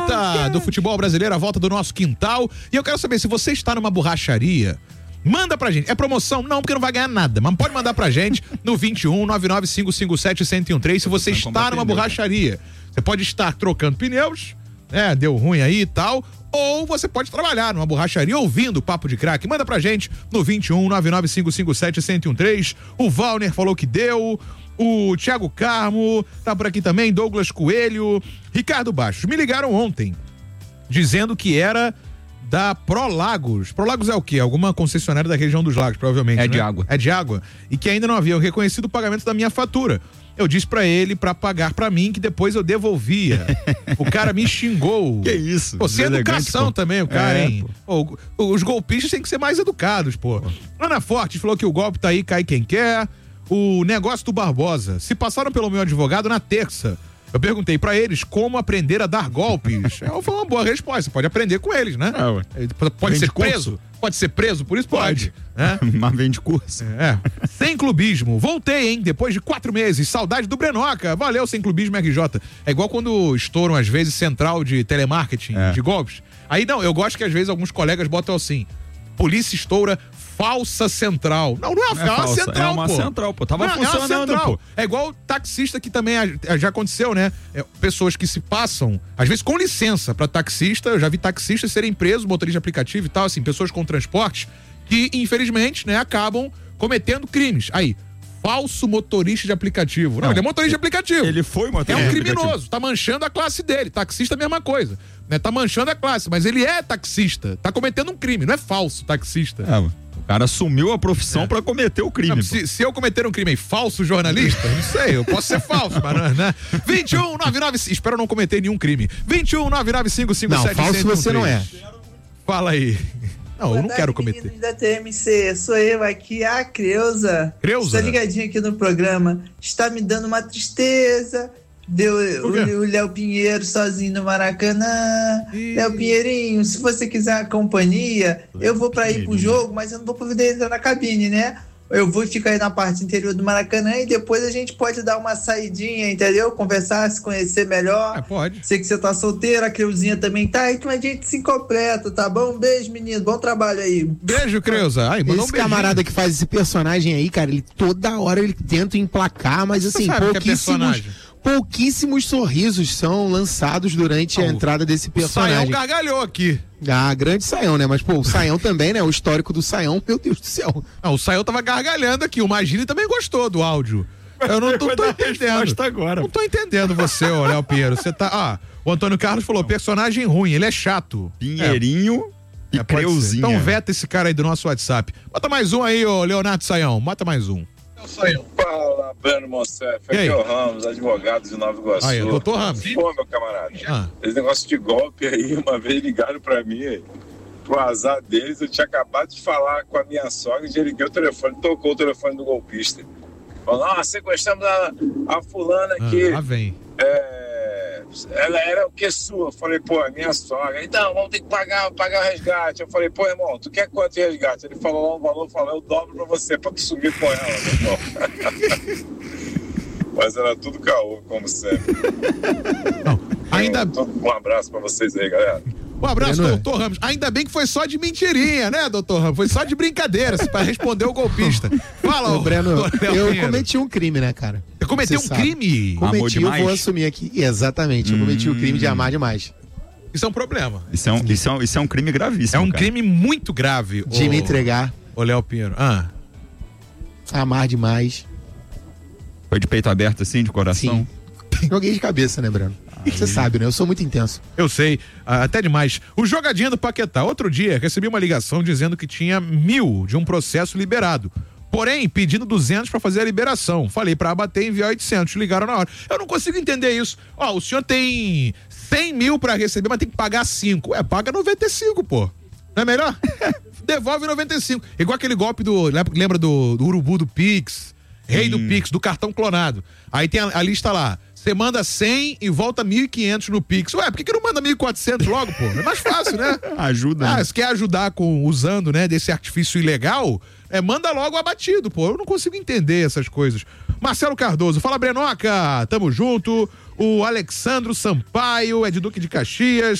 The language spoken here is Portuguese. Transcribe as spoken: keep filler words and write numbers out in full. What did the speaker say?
volta do futebol brasileiro, a volta do nosso quintal. E eu quero saber se você está numa borracharia. Manda pra gente. É promoção? Não, porque não vai ganhar nada. Mas pode mandar pra gente no vinte e um, nove nove cinco cinco sete, um zero um três. Se você está numa borracharia, você pode estar trocando pneus, né? Deu ruim aí e tal. Ou você pode trabalhar numa borracharia ouvindo o Papo de Craque. Manda pra gente no vinte e um, nove nove cinco cinco sete, um zero um três. O Valner falou que deu. O Thiago Carmo tá por aqui também. Douglas Coelho. Ricardo Bastos. Me ligaram ontem dizendo que era da Prolagos. Prolagos é o quê? Alguma concessionária da região dos lagos, provavelmente. É né? de água. É de água. E que ainda não havia reconhecido o pagamento da minha fatura. Eu disse pra ele pra pagar pra mim, que depois eu devolvia. O cara me xingou. Que isso? Pô, sem educação pô. também, o cara, é, hein? Pô, os golpistas têm que ser mais educados, pô. pô. Ana Forte falou que o golpe tá aí, cai quem quer. O negócio do Barbosa. Se passaram pelo meu advogado na terça. Eu perguntei pra eles como aprender a dar golpes. É, foi uma boa resposta. Você pode aprender com eles, né? É, pode vende ser curso? preso? Pode ser preso, por isso pode. pode né? Mas vende curso. É. Sem clubismo. Voltei, hein? Depois de quatro meses. Saudade do Brenoca. Valeu, Sem Clubismo R J. É igual quando estouram, às vezes, central de telemarketing, é. de golpes. Aí não, eu gosto que às vezes alguns colegas botam assim: polícia estoura falsa central. Não, não é, não é uma falsa, central, é uma pô. central, pô. Tava não, funcionando, é pô. É igual taxista que também já aconteceu, né? É, pessoas que se passam, às vezes com licença pra taxista, eu já vi taxistas serem presos, motorista de aplicativo e tal, assim, pessoas com transporte que, infelizmente, né, acabam cometendo crimes. Aí, falso motorista de aplicativo. Não, não ele é motorista de aplicativo. Ele foi motorista É um de criminoso, aplicativo. tá manchando a classe dele. Taxista é a mesma coisa, né? Tá manchando a classe, mas ele é taxista, tá cometendo um crime, não é falso taxista. É, mano. O cara assumiu a profissão é. pra cometer o crime. Não, se, se eu cometer um crime aí, falso jornalista, não sei, eu posso ser falso, mas né? vinte e um, nove nove, espero não cometer nenhum crime. vinte e um, nove nove cinco cinco sete, não, falso você não é. Fala aí. Não, Boa eu não tarde, quero cometer. Meninos da T M C, sou eu aqui, a Creuza. Creuza? Estou ligadinho aqui no programa. Está me dando uma tristeza. Deu o Léo Pinheiro sozinho no Maracanã. Léo Pinheirinho, se você quiser a companhia, eu vou para ir pro jogo, mas eu não vou poder entrar na cabine, né? Eu vou ficar aí na parte interior do Maracanã e depois a gente pode dar uma saidinha, entendeu? Conversar, se conhecer melhor. É, pode. Sei que você tá solteira, a Creuzinha também tá, então a gente se completa, tá bom? Um beijo, menino. Bom trabalho aí. Beijo, Creuza. Ai, mandou esse um camarada que faz esse personagem aí, cara, ele toda hora ele tenta emplacar, mas assim, pouquíssimos, pouquíssimos sorrisos são lançados durante ah, a entrada desse personagem. O Saião gargalhou aqui. Ah, grande Saião, né? Mas, pô, o Saião também, né? O histórico do Saião, meu Deus do céu. Não, o Saião tava gargalhando aqui. O Magini também gostou do áudio. Eu não, não tô entendendo. Agora. Não tô entendendo você, ô Léo Pinheiro. Você tá. Ah, o Antônio Carlos falou: personagem ruim, ele é chato. Pinheirinho é. e é, Creuzinha. Então veta esse cara aí do nosso WhatsApp. Bota mais um aí, ô Leonardo Saião. Bota mais um. Fala, Breno Monsef, aqui é o Ramos, advogado de Nova Iguaçu. Aí, doutor Ramos. Pô, meu camarada, ah. esse negócio de golpe aí, uma vez ligaram pra mim, aí, pro azar deles, eu tinha acabado de falar com a minha sogra, e liguei o telefone, tocou o telefone do golpista. Falou, ah, sequestramos a, a fulana aqui. Ah, lá vem. É, ela era o que sua? Eu falei, pô, é minha sogra. Então, vamos ter que pagar, pagar o resgate. Eu falei, pô, irmão, tu quer quanto de resgate? Ele falou lá um valor, falou, eu dobro pra você, pra tu sumir com ela. Mas era tudo caô, como sempre. Não, ainda... Um abraço pra vocês aí, galera. Um abraço, Breno. Doutor Ramos. Ainda bem que foi só de mentirinha, né, doutor Ramos? Foi só de brincadeira, para responder o golpista. Fala, ô, Breno, eu Pinheiro. cometi um crime, né, cara? Você cometeu Você um sabe. crime? Cometi, eu vou assumir aqui. Exatamente, eu hum. cometi o crime de amar demais. Isso é um problema. Isso é um, isso é um, isso é um crime gravíssimo. É um cara. crime muito grave. De ô, me entregar. Ô, Léo Pinheiro. Ah. Amar demais. Foi de peito aberto assim, de coração? Sim. Joguei de cabeça, né, Breno? Você sabe, né? Eu sou muito intenso. Eu sei, até demais. O jogadinha do Paquetá. Outro dia, recebi uma ligação dizendo que tinha mil de um processo liberado. Porém, pedindo duzentos para fazer a liberação. Falei para abater e enviar oitocentos. Ligaram na hora. Eu não consigo entender isso. Ó, o senhor tem cem mil para receber, mas tem que pagar cinco. É, paga noventa e cinco, pô. Não é melhor? Devolve noventa e cinco. Igual aquele golpe do... Lembra do, do urubu do Pix? Rei hum. do Pix, do cartão clonado. Aí tem a, a lista lá. Você manda cem e volta mil e quinhentos no Pix. Ué, por que, que não manda mil e quatrocentos logo, pô? É mais fácil, né? Ajuda. Ah, né? se quer ajudar com, usando, né, desse artifício ilegal, é, manda logo abatido, pô. Eu não consigo entender essas coisas. Marcelo Cardoso, fala Brenoca, tamo junto. O Alexandro Sampaio, é de Duque de Caxias.